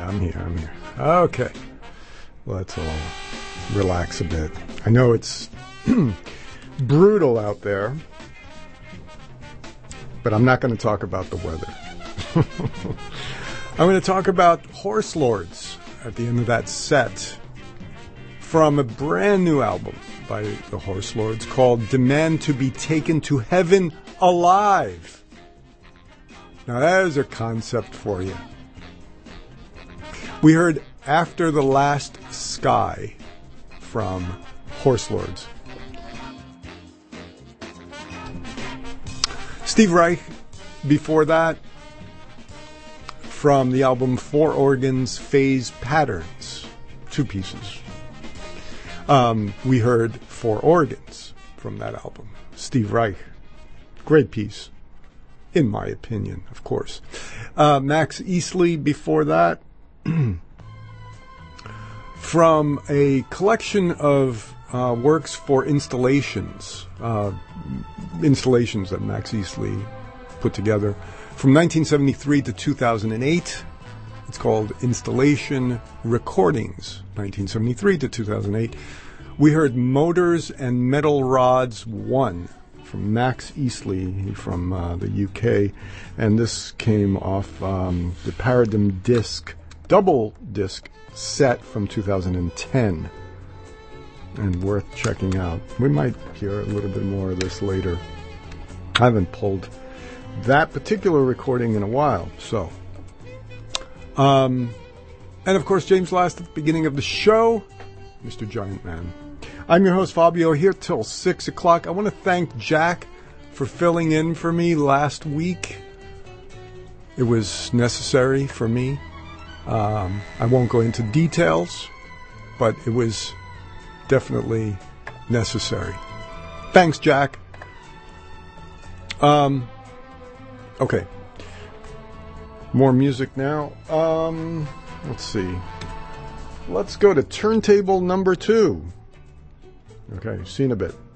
I'm here. Okay. Let's all relax a bit. I know it's brutal out there, but I'm not going to talk about the weather. I'm going to talk about Horse Lords at the end of that set from a brand new album by the Horse Lords called Demand to be Taken to Heaven Alive. Now that is a concept for you. We heard After the Last Sky from Horse Lords. Steve Reich before that from the album Four Organs Phase Patterns. Two pieces. We heard Four Organs from that album. Steve Reich. Great piece. In my opinion, of course. Max Easley before that. From a collection of works for installations. Installations that Max Easley put together. From 1973 to 2008. It's called Installation Recordings, 1973 to 2008. We heard Motors and Metal Rods 1 from Max Easley from the UK. And this came off the Paradigm Disc, double disc set from 2010. And worth checking out. We might hear a little bit more of this later. I haven't pulled that particular recording in a while, so... and of course, James Last at the beginning of the show, Mr. Giant Man. I'm your host, Fabio, here till 6 o'clock. I want to thank Jack for filling in for me last week. It was necessary for me. I won't go into details, but it was definitely necessary. Thanks, Jack. Okay. More music now. Let's see. Let's go to turntable number 2. Okay, see you in a bit.